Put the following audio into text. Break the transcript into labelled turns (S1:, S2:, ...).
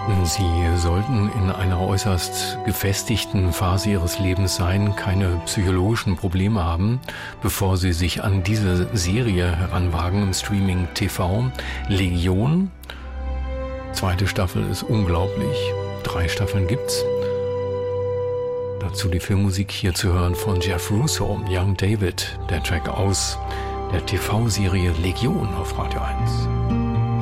S1: Sie sollten in einer äußerst gefestigten Phase Ihres Lebens sein, keine psychologischen Probleme haben, bevor Sie sich an diese Serie heranwagen im Streaming TV. Legion, zweite Staffel ist unglaublich, 3 Staffeln gibt's. Dazu die Filmmusik hier zu hören von Jeff Russo, Young David, der Track aus der TV-Serie Legion auf Radio 1.